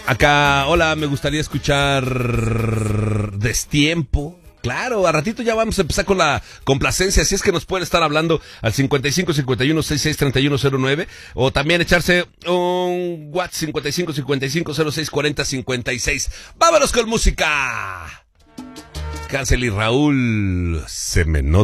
Acá, hola, me gustaría escuchar Destiempo. Claro, a ratito ya vamos a empezar con la complacencia, así es que nos pueden estar hablando al 55 51 66 31 09 o también echarse un WhatsApp 55 55 06 40 56. ¡Vámonos con música! Cancel y Raúl, se me nota.